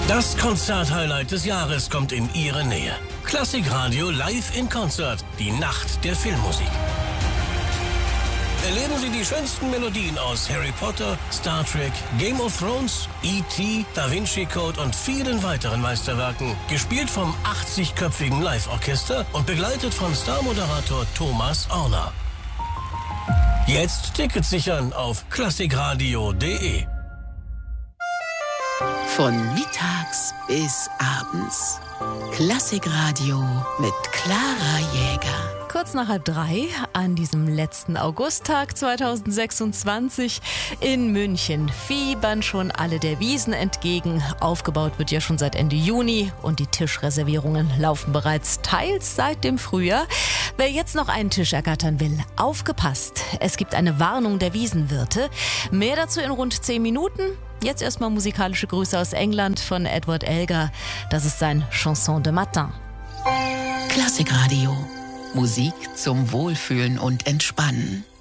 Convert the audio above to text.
Das Konzert-Highlight des Jahres kommt in Ihre Nähe. Klassikradio live in Konzert, die Nacht der Filmmusik. Erleben Sie die schönsten Melodien aus Harry Potter, Star Trek, Game of Thrones, E.T., Da Vinci Code und vielen weiteren Meisterwerken. Gespielt vom 80-köpfigen Live-Orchester und begleitet von Star-Moderator Thomas Orner. Jetzt Tickets sichern auf klassikradio.de. Von mittags bis abends. Klassikradio mit Clara Jäger. Kurz nach 2:30 an diesem letzten Augusttag 2026 in München fiebern schon alle der Wiesn entgegen. Aufgebaut wird ja schon seit Ende Juni und die Tischreservierungen laufen bereits teils seit dem Frühjahr. Wer jetzt noch einen Tisch ergattern will, aufgepasst. Es gibt eine Warnung der Wiesenwirte. Mehr dazu in rund 10 Minuten. Jetzt erstmal musikalische Grüße aus England von Edward Elgar. Das ist sein Chanson de Matin. Klassikradio. Musik zum Wohlfühlen und Entspannen.